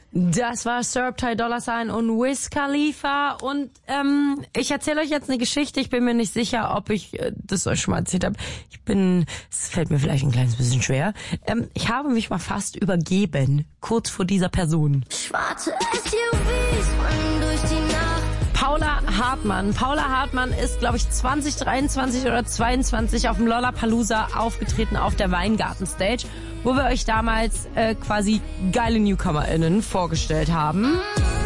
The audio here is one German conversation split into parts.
Das war Surptide $sign und Wiz Khalifa und ich erzähle euch jetzt eine Geschichte. Ich bin mir nicht sicher, ob ich das euch schon mal erzählt habe. Es fällt mir vielleicht ein kleines bisschen schwer. Ich habe mich mal fast übergeben, kurz vor dieser Person. Schwarze SUVs fahren durch die Nacht. Paula Hartmann. Paula Hartmann ist, glaube ich, 2023 oder 22 auf dem Lollapalooza aufgetreten auf der Weingarten-Stage, wo wir euch damals quasi geile NewcomerInnen vorgestellt haben.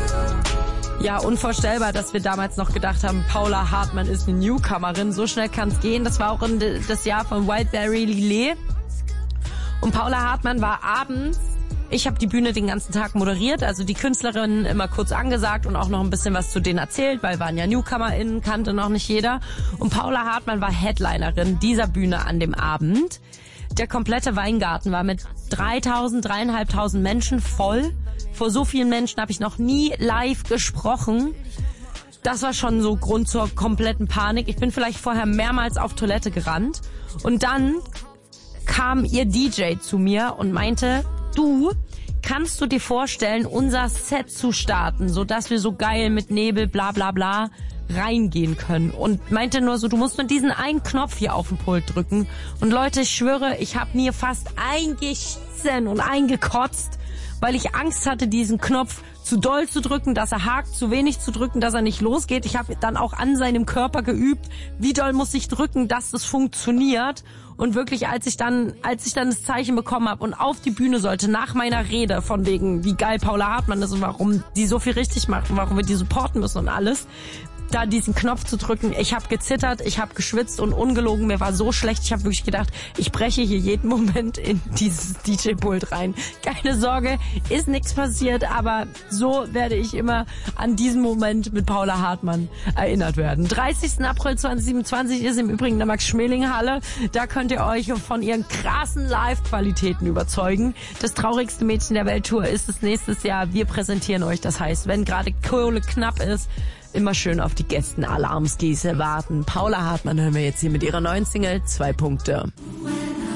Ja, unvorstellbar, dass wir damals noch gedacht haben, Paula Hartmann ist eine Newcomerin. So schnell kann's gehen. Das war auch das Jahr von Wildberry Lillet. Und Paula Hartmann war abends, ich habe die Bühne den ganzen Tag moderiert, also die Künstlerinnen immer kurz angesagt und auch noch ein bisschen was zu denen erzählt, weil waren ja NewcomerInnen, kannte noch nicht jeder. Und Paula Hartmann war Headlinerin dieser Bühne an dem Abend. Der komplette Weingarten war mit 3.500 Menschen voll. Vor so vielen Menschen habe ich noch nie live gesprochen. Das war schon so Grund zur kompletten Panik. Ich bin vielleicht vorher mehrmals auf Toilette gerannt. Und dann kam ihr DJ zu mir und meinte, du, kannst du dir vorstellen, unser Set zu starten, sodass wir so geil mit Nebel, bla bla bla, reingehen können. Und meinte nur so, du musst nur diesen einen Knopf hier auf dem Pult drücken. Und Leute, ich schwöre, ich habe mir fast eingeschissen und eingekotzt, weil ich Angst hatte, diesen Knopf zu doll zu drücken, dass er hakt, zu wenig zu drücken, dass er nicht losgeht. Ich habe dann auch an seinem Körper geübt, wie doll muss ich drücken, dass das funktioniert. Und wirklich, als ich dann das Zeichen bekommen habe und auf die Bühne sollte, nach meiner Rede von wegen, wie geil Paula Hartmann ist und warum die so viel richtig macht und warum wir die supporten müssen und alles, da diesen Knopf zu drücken, ich habe gezittert, ich habe geschwitzt und ungelogen, mir war so schlecht, ich habe wirklich gedacht, ich breche hier jeden Moment in dieses DJ-Pult rein. Keine Sorge, ist nichts passiert, aber so werde ich immer an diesen Moment mit Paula Hartmann erinnert werden. 30. April 2027 ist im Übrigen in der Max-Schmeling-Halle, da könnt ihr euch von ihren krassen Live-Qualitäten überzeugen. Das traurigste Mädchen der Welttour ist es nächstes Jahr, wir präsentieren euch, das heißt, wenn gerade Kohle knapp ist, immer schön auf die Gästen-Alarmsgieße warten. Paula Hartmann hören wir jetzt hier mit ihrer neuen Single 2 Punkte.